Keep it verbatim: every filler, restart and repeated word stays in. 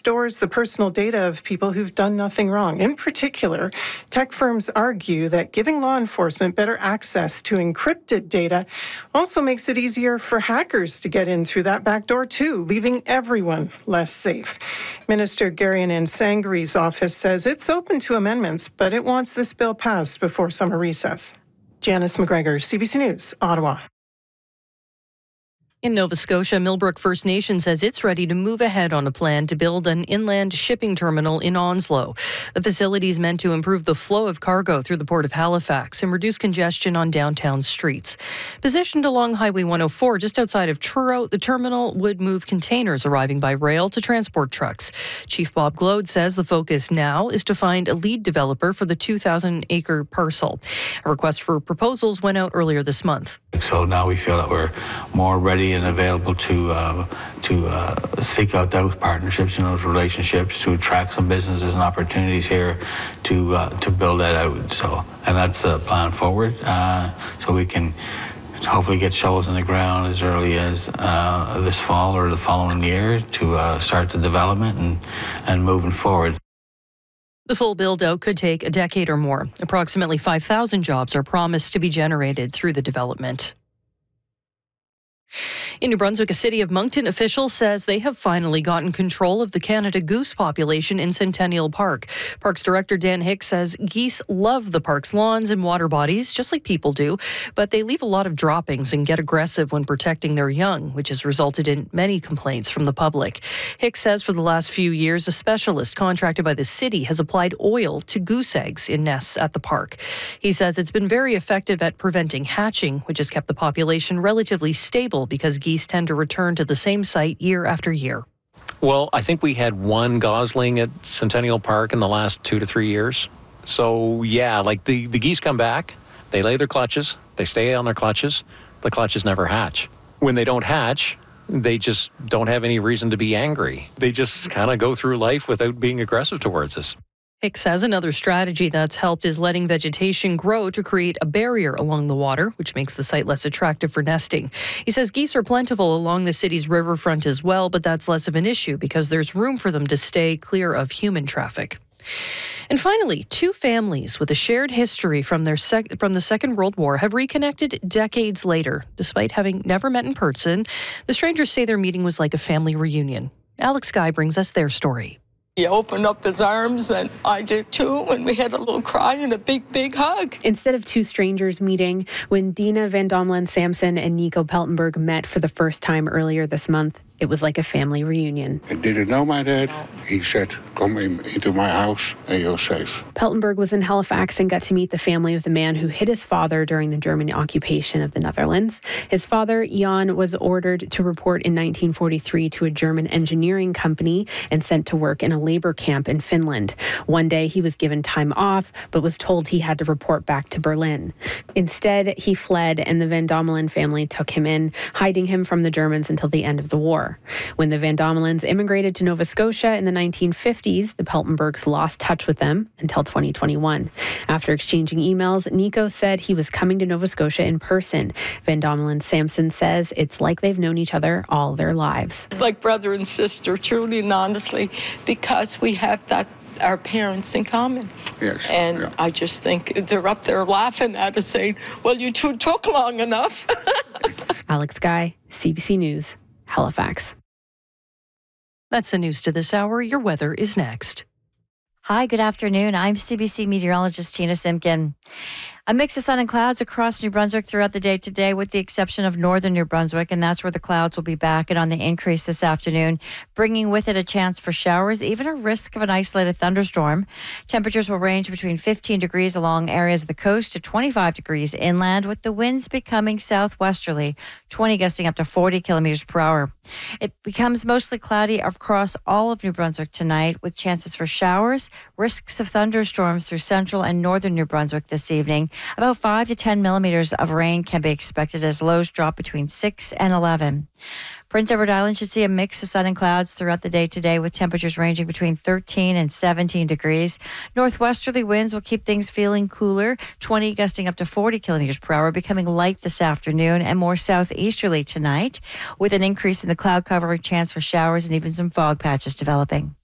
stores the personal data of people who've done nothing wrong. In particular, tech firms argue that giving law enforcement better access to encrypted data also makes it easier for hackers to get in through that back door too, leaving everyone less safe. Minister Gary-Ann Sangri's office says it's open to amendments, but it wants this bill passed before summer recess. Janice McGregor, C B C News, Ottawa. In Nova Scotia, Millbrook First Nation says it's ready to move ahead on a plan to build an inland shipping terminal in Onslow. The facility is meant to improve the flow of cargo through the Port of Halifax and reduce congestion on downtown streets. Positioned along Highway one oh four just outside of Truro, the terminal would move containers arriving by rail to transport trucks. Chief Bob Glode says the focus now is to find a lead developer for the two thousand acre parcel. A request for proposals went out earlier this month. So now we feel that we're more ready and available to uh, to uh, seek out those partnerships and those relationships to attract some businesses and opportunities here to uh, to build that out. So, and that's the plan forward. Uh, so we can hopefully get shovels in the ground as early as uh, this fall or the following year to uh, start the development and and moving forward. The full build-out could take a decade or more. Approximately five thousand jobs are promised to be generated through the development. In New Brunswick, a City of Moncton official says they have finally gotten control of the Canada goose population in Centennial Park. Parks Director Dan Hicks says geese love the park's lawns and water bodies, just like people do, but they leave a lot of droppings and get aggressive when protecting their young, which has resulted in many complaints from the public. Hicks says for the last few years, a specialist contracted by the city has applied oil to goose eggs in nests at the park. He says it's been very effective at preventing hatching, which has kept the population relatively stable because geese tend to return to the same site year after year. Well, I think we had one gosling at Centennial Park in the last two to three years. So, yeah, like the, the geese come back, they lay their clutches, they stay on their clutches, the clutches never hatch. When they don't hatch, they just don't have any reason to be angry. They just kind of go through life without being aggressive towards us. Hicks says another strategy that's helped is letting vegetation grow to create a barrier along the water, which makes the site less attractive for nesting. He says geese are plentiful along the city's riverfront as well, but that's less of an issue because there's room for them to stay clear of human traffic. And finally, two families with a shared history from their sec- from the Second World War have reconnected decades later. Despite having never met in person, the strangers say their meeting was like a family reunion. Alex Guy brings us their story. He opened up his arms, and I did too, and we had a little cry and a big, big hug. Instead of two strangers meeting, when Dina Van Domelen Samson and Nico Peltenberg met for the first time earlier this month, it was like a family reunion. I didn't know my dad. He said, come in, into my house and you're safe. Peltenberg was in Halifax and got to meet the family of the man who hit his father during the German occupation of the Netherlands. His father, Jan, was ordered to report in nineteen forty-three to a German engineering company and sent to work in a labor camp in Finland. One day he was given time off, but was told he had to report back to Berlin. Instead, he fled, and the Van Domelen family took him in, hiding him from the Germans until the end of the war. When the Van Domelens immigrated to Nova Scotia in the nineteen fifties, the Peltenbergs lost touch with them until twenty twenty-one. After exchanging emails, Nico said he was coming to Nova Scotia in person. Van Domelen Samson says it's like they've known each other all their lives. Like brother and sister, truly and honestly, because we have that our parents in common. Yes. And yeah. I just think they're up there laughing at us saying, well, you two took long enough. Alex Guy, C B C News, Halifax. That's the news to this hour. Your weather is next. Hi, good afternoon. I'm C B C meteorologist Tina Simpkin. A mix of sun and clouds across New Brunswick throughout the day today, with the exception of northern New Brunswick, and that's where the clouds will be back and on the increase this afternoon, bringing with it a chance for showers, even a risk of an isolated thunderstorm. Temperatures will range between fifteen degrees along areas of the coast to twenty-five degrees inland, with the winds becoming southwesterly, twenty gusting up to forty kilometers per hour. It becomes mostly cloudy across all of New Brunswick tonight, with chances for showers, risks of thunderstorms through central and northern New Brunswick this evening. About five to ten millimeters of rain can be expected as lows drop between six and eleven. Prince Edward Island should see a mix of sun and clouds throughout the day today, with temperatures ranging between thirteen and seventeen degrees. Northwesterly winds will keep things feeling cooler, twenty gusting up to forty kilometers per hour, becoming light this afternoon and more southeasterly tonight, with an increase in the cloud cover, a chance for showers and even some fog patches developing.